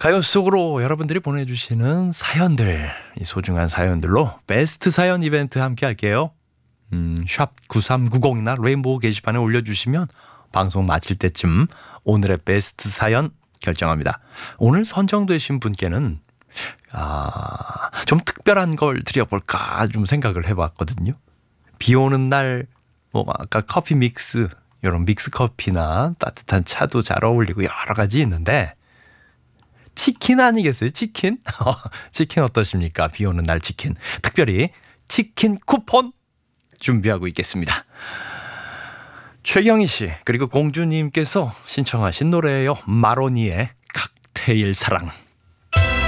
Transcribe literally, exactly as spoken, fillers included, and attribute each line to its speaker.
Speaker 1: 가요 속으로 여러분들이 보내주시는 사연들, 이 소중한 사연들로 베스트 사연 이벤트 함께 할게요. 음, 샵 구삼구공이나 레인보우 게시판에 올려주시면 방송 마칠 때쯤 오늘의 베스트 사연 결정합니다. 오늘 선정되신 분께는 아, 좀 특별한 걸 드려볼까 좀 생각을 해봤거든요. 비 오는 날, 뭐 아까 커피 믹스, 이런 믹스 커피나 따뜻한 차도 잘 어울리고 여러 가지 있는데 치킨 아니겠어요? 치킨? 치킨 어떠십니까? 비 오는 날 치킨. 특별히 치킨 쿠폰 준비하고 있겠습니다. 최경희 씨 그리고 공주님께서 신청하신 노래예요. 마로니의 칵테일 사랑.